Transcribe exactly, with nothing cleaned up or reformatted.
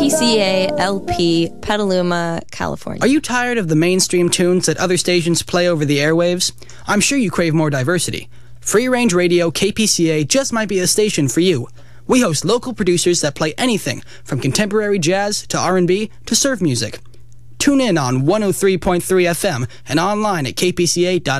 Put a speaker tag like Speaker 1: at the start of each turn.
Speaker 1: P C A L P, Petaluma, California.
Speaker 2: Are you tired of the mainstream tunes that other stations play over the airwaves? I'm sure you crave more diversity. Free Range Radio K P C A just might be a station for you. We host local producers that play anything from contemporary jazz to R and B to surf music. Tune in on one oh three point three F M and online at k p c a dot